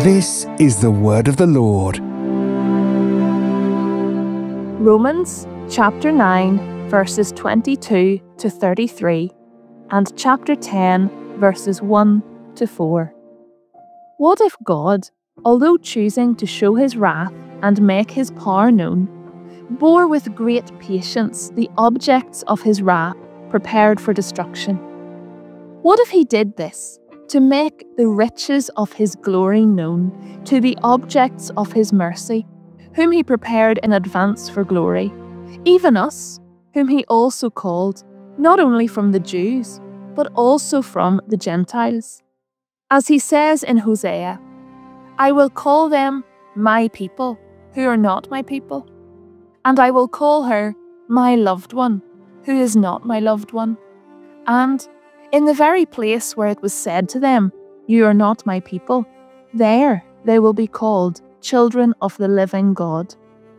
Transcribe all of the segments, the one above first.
This is the word of the Lord. Romans chapter 9 verses 22 to 33 and chapter 10 verses 1 to 4. What if God, although choosing to show his wrath and make his power known, bore with great patience the objects of his wrath prepared for destruction? What if he did this to make the riches of his glory known to the objects of his mercy, whom he prepared in advance for glory, even us, whom he also called, not only from the Jews, but also from the Gentiles? As he says in Hosea, I will call them my people, who are not my people, and I will call her my loved one, who is not my loved one. And in the very place where it was said to them, you are not my people, there they will be called children of the living God.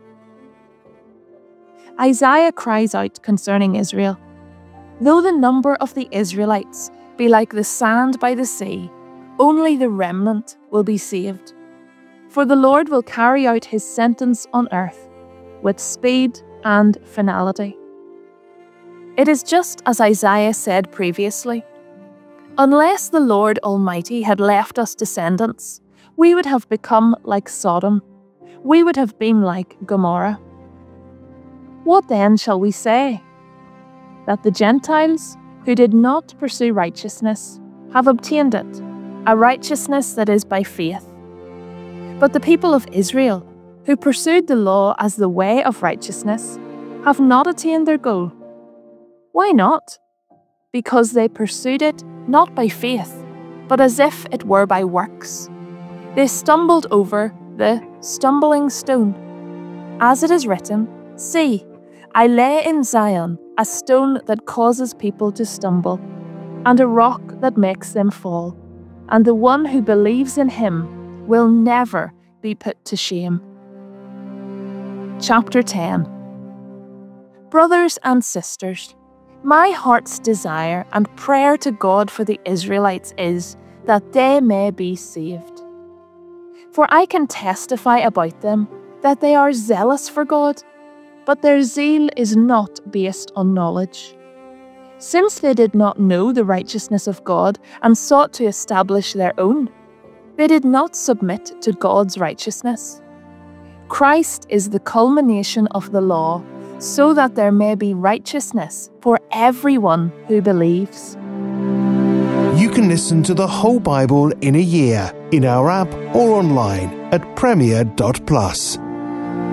Isaiah cries out concerning Israel, though the number of the Israelites be like the sand by the sea, only the remnant will be saved. For the Lord will carry out his sentence on earth with speed and finality. It is just as Isaiah said previously. Unless the Lord Almighty had left us descendants, we would have become like Sodom. We would have been like Gomorrah. What then shall we say? That the Gentiles, who did not pursue righteousness, have obtained it, a righteousness that is by faith. But the people of Israel, who pursued the law as the way of righteousness, have not attained their goal. Why not? Because they pursued it not by faith, but as if it were by works. They stumbled over the stumbling stone. As it is written, see, I lay in Zion a stone that causes people to stumble, and a rock that makes them fall, and the one who believes in him will never be put to shame. Chapter 10. Brothers and sisters, my heart's desire and prayer to God for the Israelites is that they may be saved. For I can testify about them that they are zealous for God, but their zeal is not based on knowledge. Since they did not know the righteousness of God and sought to establish their own, they did not submit to God's righteousness. Christ is the culmination of the law, so that there may be righteousness for everyone who believes. You can listen to the whole Bible in a year in our app or online at premier.plus.